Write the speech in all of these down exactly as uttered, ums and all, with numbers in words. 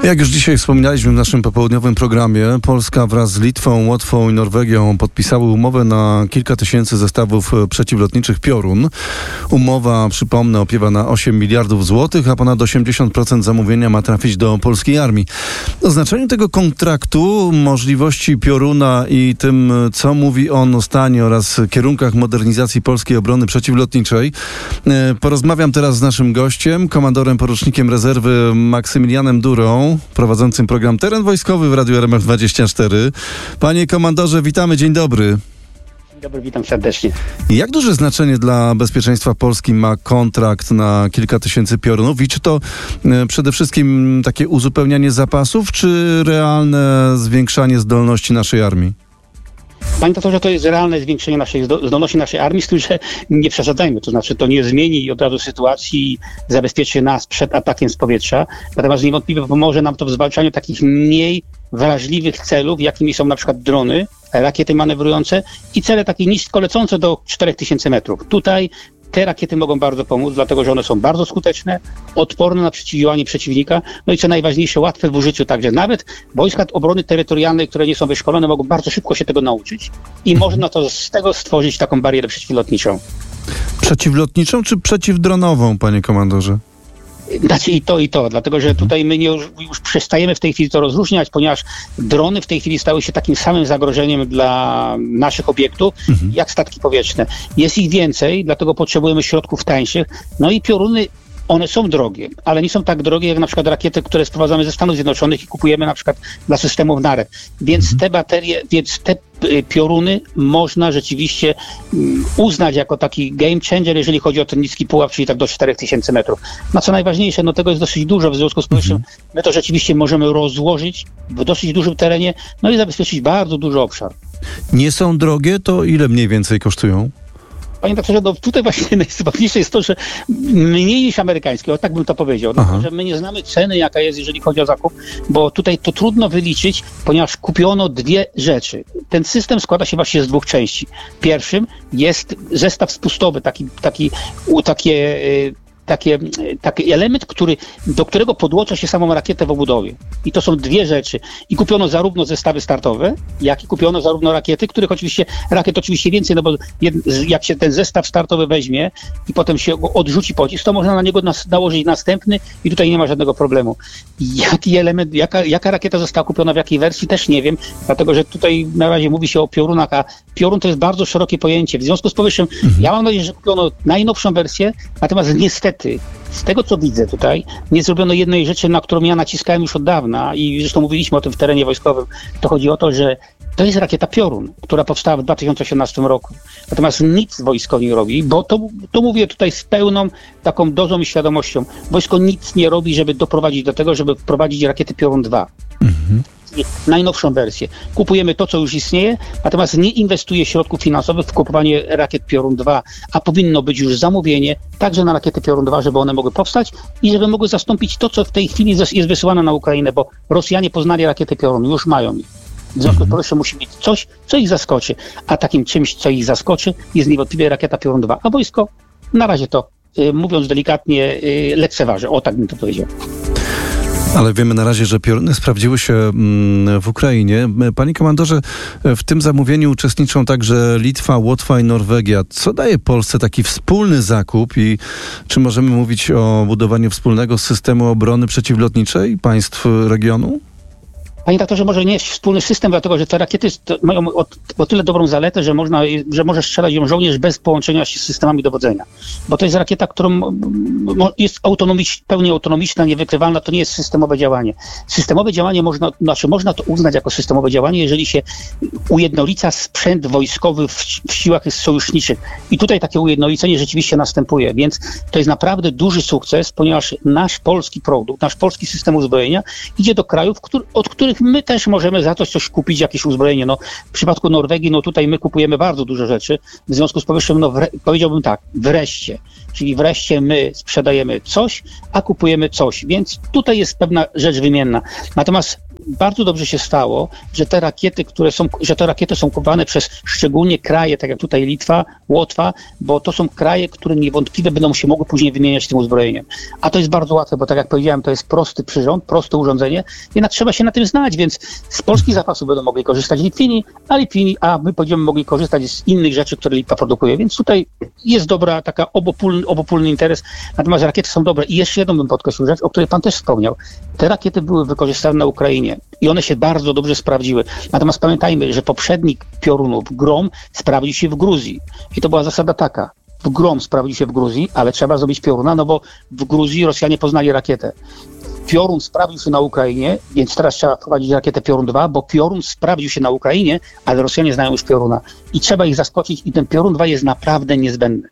Jak już dzisiaj wspominaliśmy w naszym popołudniowym programie, Polska wraz z Litwą, Łotwą i Norwegią podpisały umowę na kilka tysięcy zestawów przeciwlotniczych Piorun. Umowa, przypomnę, opiewa na osiem miliardów złotych, a ponad osiemdziesiąt procent zamówienia ma trafić do polskiej armii. O znaczeniu tego kontraktu, możliwości Pioruna i tym, co mówi on o stanie oraz kierunkach modernizacji polskiej obrony przeciwlotniczej, porozmawiam teraz z naszym gościem, komandorem porucznikiem rezerwy Maksymilianem Durą, prowadzącym program Teren Wojskowy w Radiu R M F dwadzieścia cztery. Panie komandorze, witamy, dzień dobry. Dzień dobry, witam serdecznie. Jak duże znaczenie dla bezpieczeństwa Polski ma kontrakt na kilka tysięcy Piorunów i czy to e, przede wszystkim takie uzupełnianie zapasów, czy realne zwiększanie zdolności naszej armii? Panie doktorze, to jest realne zwiększenie naszej zdolności naszej armii, z tym, że nie przesadzajmy. To znaczy, to nie zmieni od razu sytuacji i zabezpieczy nas przed atakiem z powietrza. Natomiast niewątpliwie pomoże nam to w zwalczaniu takich mniej wrażliwych celów, jakimi są na przykład drony, rakiety manewrujące i cele takie nisko lecące do czterech tysięcy metrów. Tutaj te rakiety mogą bardzo pomóc, dlatego że one są bardzo skuteczne, odporne na przeciwdziałanie przeciwnika, no i co najważniejsze, łatwe w użyciu. Także nawet wojska obrony terytorialnej, które nie są wyszkolone, mogą bardzo szybko się tego nauczyć i mhm. można to z tego stworzyć taką barierę przeciwlotniczą. Przeciwlotniczą czy przeciwdronową, panie komandorze? Znaczy i to, i to, dlatego że tutaj my nie już, już przestajemy w tej chwili to rozróżniać, ponieważ drony w tej chwili stały się takim samym zagrożeniem dla naszych obiektów, mhm. jak statki powietrzne. Jest ich więcej, dlatego potrzebujemy środków tańszych. No i Pioruny, one są drogie, ale nie są tak drogie jak na przykład rakiety, które sprowadzamy ze Stanów Zjednoczonych i kupujemy na przykład dla systemów Narew. Więc mhm. te baterie, więc te Pioruny można rzeczywiście uznać jako taki game changer, jeżeli chodzi o ten niski pułap, czyli tak do czterech tysięcy metrów. No co najważniejsze, no tego jest dosyć dużo, w związku z powyższym mhm. my to rzeczywiście możemy rozłożyć w dosyć dużym terenie, no i zabezpieczyć bardzo duży obszar. Nie są drogie, to ile mniej więcej kosztują? Panie doktorze, no tutaj właśnie najważniejsze jest to, że mniej niż amerykańskie, o tak bym to powiedział, dlatego, że my nie znamy ceny, jaka jest, jeżeli chodzi o zakup, bo tutaj to trudno wyliczyć, ponieważ kupiono dwie rzeczy. Ten system składa się właśnie z dwóch części. Pierwszym jest zestaw spustowy, taki, taki, takie... Takie, taki element, który, do którego podłącza się samą rakietę w obudowie. I to są dwie rzeczy. I kupiono zarówno zestawy startowe, jak i kupiono zarówno rakiety, których oczywiście, rakiet oczywiście więcej, no bo jed, jak się ten zestaw startowy weźmie i potem się odrzuci pocisk, to można na niego nas, nałożyć następny i tutaj nie ma żadnego problemu. Jaki element, jaka, jaka rakieta została kupiona w jakiej wersji, też nie wiem, dlatego że tutaj na razie mówi się o piorunach, a piorun to jest bardzo szerokie pojęcie. W związku z powyższym, mhm. ja mam nadzieję, że kupiono najnowszą wersję, natomiast niestety z tego, co widzę tutaj, nie zrobiono jednej rzeczy, na którą ja naciskałem już od dawna i zresztą mówiliśmy o tym w terenie wojskowym. To chodzi o to, że to jest rakieta Piorun, która powstała w dwa tysiące osiemnastym roku. Natomiast nic wojsko nie robi, bo to, to mówię tutaj z pełną taką dozą i świadomością. Wojsko nic nie robi, żeby doprowadzić do tego, żeby wprowadzić rakiety Piorun dwa. Mhm. Najnowszą wersję. Kupujemy to, co już istnieje, natomiast nie inwestuje środków finansowych w kupowanie rakiet Piorun dwa, a powinno być już zamówienie także na rakiety Piorun dwa, żeby one mogły powstać i żeby mogły zastąpić to, co w tej chwili jest wysyłane na Ukrainę, bo Rosjanie poznali rakiety Piorun, już mają ich. W związku z powyższym musi być coś, co ich zaskoczy, a takim czymś, co ich zaskoczy, jest niewątpliwie rakieta Piorun dwa, a wojsko na razie to, y, mówiąc delikatnie, y, lekceważy. O, tak bym to powiedział. Ale wiemy na razie, że Pioruny sprawdziły się w Ukrainie. Panie komandorze, w tym zamówieniu uczestniczą także Litwa, Łotwa i Norwegia. Co daje Polsce taki wspólny zakup i czy możemy mówić o budowaniu wspólnego systemu obrony przeciwlotniczej państw regionu? Panie doktorze, może nie jest wspólny system, dlatego że te rakiety mają o, o tyle dobrą zaletę, że można, że może strzelać ją żołnierz bez połączenia się z systemami dowodzenia. Bo to jest rakieta, którą jest autonomicz, pełnie autonomiczna, niewykrywalna, to nie jest systemowe działanie. Systemowe działanie można, znaczy można to uznać jako systemowe działanie, jeżeli się ujednolica sprzęt wojskowy w, w siłach sojuszniczych. I tutaj takie ujednolicenie rzeczywiście następuje, więc to jest naprawdę duży sukces, ponieważ nasz polski produkt, nasz polski system uzbrojenia idzie do krajów, który, od których my też możemy za coś coś kupić, jakieś uzbrojenie. No, w przypadku Norwegii, no tutaj my kupujemy bardzo dużo rzeczy. W związku z powyższym, no wre, powiedziałbym tak, wreszcie. Czyli wreszcie my sprzedajemy coś, a kupujemy coś. Więc tutaj jest pewna rzecz wymienna. Natomiast bardzo dobrze się stało, że te rakiety, które są, że te rakiety są kupowane przez szczególnie kraje, tak jak tutaj Litwa, Łotwa, bo to są kraje, które niewątpliwie będą się mogły później wymieniać tym uzbrojeniem. A to jest bardzo łatwe, bo tak jak powiedziałem, to jest prosty przyrząd, proste urządzenie, jednak trzeba się na tym znać, więc z polskich zapasów będą mogli korzystać Litwini, a Litwini, a my będziemy mogli korzystać z innych rzeczy, które Litwa produkuje, więc tutaj jest dobra taka obopólny, obopólny interes, natomiast rakiety są dobre. I jeszcze jedną bym podkreślił rzecz, o której pan też wspomniał. Te rakiety były wykorzystane na Ukrainie i one się bardzo dobrze sprawdziły. Natomiast pamiętajmy, że poprzednik piorunów, Grom, sprawdził się w Gruzji. I to była zasada taka. Grom sprawdził się w Gruzji, ale trzeba zrobić pioruna, no bo w Gruzji Rosjanie poznali rakietę. Piorun sprawdził się na Ukrainie, więc teraz trzeba wprowadzić rakietę Piorun dwa, bo Piorun sprawdził się na Ukrainie, ale Rosjanie znają już Pioruna. I trzeba ich zaskoczyć i ten Piorun dwa jest naprawdę niezbędny.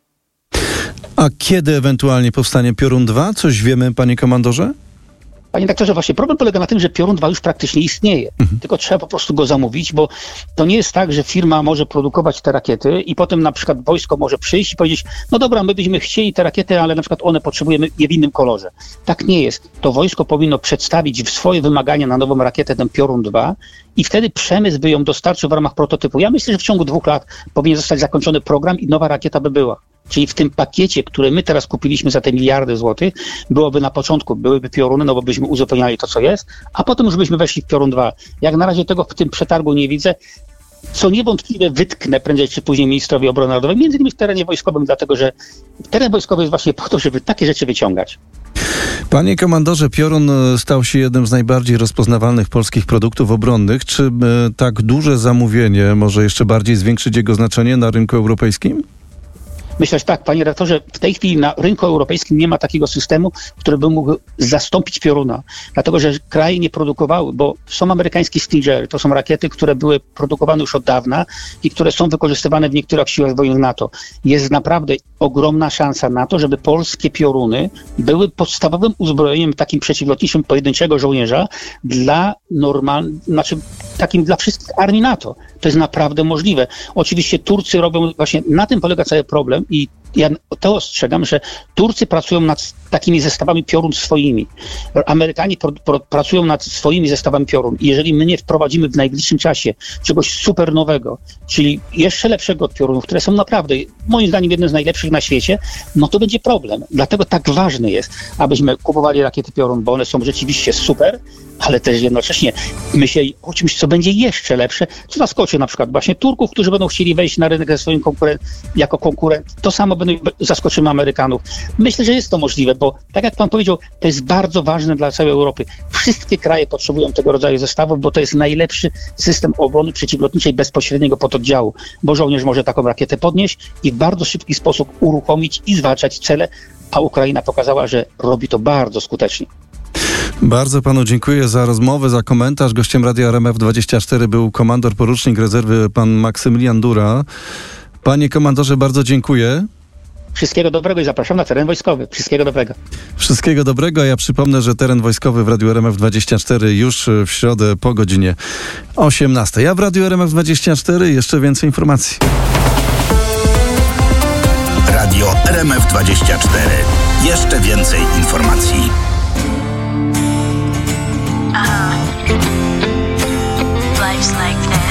A kiedy ewentualnie powstanie Piorun dwa? Coś wiemy, panie komandorze? Panie doktorze, właśnie problem polega na tym, że Piorun dwa już praktycznie istnieje. Mhm. Tylko trzeba po prostu go zamówić, bo to nie jest tak, że firma może produkować te rakiety i potem na przykład wojsko może przyjść i powiedzieć, no dobra, my byśmy chcieli te rakiety, ale na przykład one potrzebujemy je w innym kolorze. Tak nie jest. To wojsko powinno przedstawić swoje wymagania na nową rakietę, ten Piorun dwa, i wtedy przemysł by ją dostarczył w ramach prototypu. Ja myślę, że w ciągu dwóch lat powinien zostać zakończony program i nowa rakieta by była. Czyli w tym pakiecie, który my teraz kupiliśmy za te miliardy złotych, byłoby na początku, byłyby Pioruny, no bo byśmy uzupełniali to, co jest, a potem już byśmy weszli w Piorun dwa. Jak na razie tego w tym przetargu nie widzę, co niewątpliwie wytknę prędzej czy później ministrowi obrony narodowej, między innymi w terenie wojskowym, dlatego że teren wojskowy jest właśnie po to, żeby takie rzeczy wyciągać. Panie komandorze, Piorun stał się jednym z najbardziej rozpoznawalnych polskich produktów obronnych. Czy tak duże zamówienie może jeszcze bardziej zwiększyć jego znaczenie na rynku europejskim? Myślę, że tak, panie redaktorze, w tej chwili na rynku europejskim nie ma takiego systemu, który by mógł zastąpić Pioruna. Dlatego, że kraje nie produkowały, bo są amerykańskie Stingery, to są rakiety, które były produkowane już od dawna i które są wykorzystywane w niektórych siłach zbrojnych NATO. Jest naprawdę ogromna szansa na to, żeby polskie Pioruny były podstawowym uzbrojeniem takim przeciwlotniczym pojedynczego żołnierza dla normal, znaczy takim dla wszystkich armii NATO. To jest naprawdę możliwe. Oczywiście Turcy robią, właśnie na tym polega cały problem i ja to ostrzegam, że Turcy pracują nad takimi zestawami Piorun swoimi. Amerykanie pro, pro, pracują nad swoimi zestawami Piorun. I jeżeli my nie wprowadzimy w najbliższym czasie czegoś super nowego, czyli jeszcze lepszego od Piorunów, które są naprawdę, moim zdaniem, jedne z najlepszych na świecie, no to będzie problem. Dlatego tak ważne jest, abyśmy kupowali rakiety Piorun, bo one są rzeczywiście super, ale też jednocześnie myśleli o czymś, co będzie jeszcze lepsze, co zaskoczy na przykład właśnie Turków, którzy będą chcieli wejść na rynek ze swoim konkurent, jako konkurent. To samo będą, zaskoczymy Amerykanów. Myślę, że jest to możliwe, bo tak jak pan powiedział, to jest bardzo ważne dla całej Europy. Wszystkie kraje potrzebują tego rodzaju zestawów, bo to jest najlepszy system obrony przeciwlotniczej bezpośredniego pododdziału, bo żołnierz może taką rakietę podnieść i w bardzo szybki sposób uruchomić i zwalczać cele, a Ukraina pokazała, że robi to bardzo skutecznie. Bardzo panu dziękuję za rozmowę, za komentarz. Gościem Radia R M F dwadzieścia cztery był komandor porucznik rezerwy pan Maksymilian Dura. Panie komandorze, bardzo dziękuję. Wszystkiego dobrego i zapraszam na teren wojskowy. Wszystkiego dobrego. Wszystkiego dobrego, a ja przypomnę, że teren wojskowy w Radiu R M F dwadzieścia cztery już w środę po godzinie osiemnastej. Ja w Radiu R M F dwadzieścia cztery jeszcze więcej informacji. Radio R M F dwadzieścia cztery. Jeszcze więcej informacji.